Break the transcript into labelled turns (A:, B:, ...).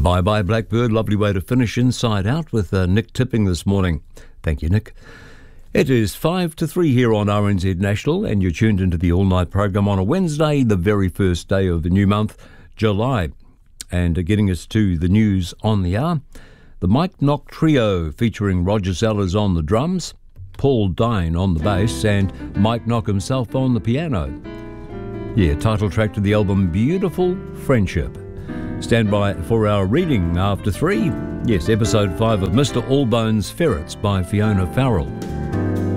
A: Bye Bye Blackbird, lovely way to finish Inside Out with Nick Tipping this morning. Thank you, Nick. It is 5 to 3 here on RNZ National, and you're tuned into the all-night program on a Wednesday, the very first day of the new month, July. And getting us to the news on the hour, the Mike Knock Trio featuring Roger Sellers on the drums, Paul Dine on the bass, and Mike Knock himself on the piano. Yeah, title track to the album Beautiful Friendship. Stand by for our reading after 3. Yes, episode 5 of Mr. Allbones Ferrets by Fiona Farrell.